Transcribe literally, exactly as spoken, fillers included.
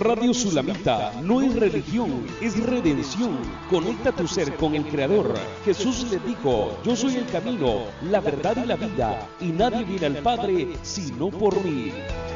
Radio Sulamita no es religión, es redención. Conecta tu ser con el Creador. Jesús le dijo, yo soy el camino, la verdad y la vida, y nadie viene al Padre sino por mí.